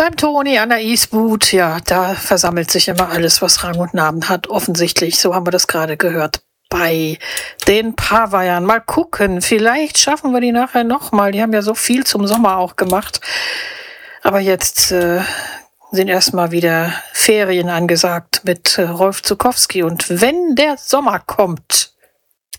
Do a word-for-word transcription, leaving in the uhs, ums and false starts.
Beim Toni an der Eastwood, ja, da versammelt sich immer alles, was Rang und Namen hat. Offensichtlich, so haben wir das gerade gehört. Bei den Pavayern. Mal gucken, vielleicht schaffen wir die nachher nochmal. Die haben ja so viel zum Sommer auch gemacht. Aber jetzt äh, sind erstmal wieder Ferien angesagt mit äh, Rolf Zuckowski. Und wenn der Sommer kommt,